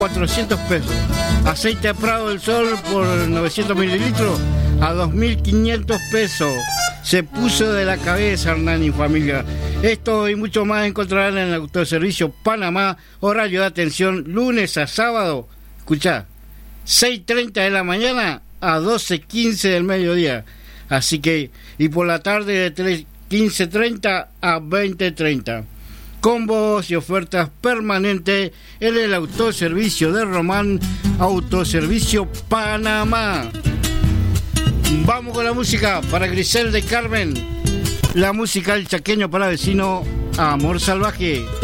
400 pesos. Aceite Prado del Sol por 900 mililitros a 2.500 pesos. Se puso de la cabeza Hernán y familia. Esto y mucho más encontrarán en el Autoservicio Panamá. Horario de atención lunes a sábado. Escuchá, 6:30 de la mañana a 12:15 del mediodía. Así que, y por la tarde de 15:30 a 20:30. Combos y ofertas permanentes en el Autoservicio de Román, Autoservicio Panamá. Vamos con la música para Grisel de Carmen. La música del chaqueño para vecino, Amor Salvaje.